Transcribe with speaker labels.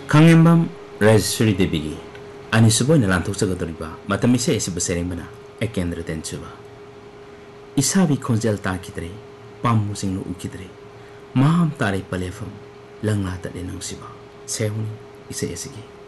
Speaker 1: Kangembam Rajeshwari Devi Anisuboy na lantok sagadoriba matam isay isi basering bana ekendra tenchuba isabi khonjal takidre pammusing no ukidre maham tare palefam langlata denang siba sehuni isay isigi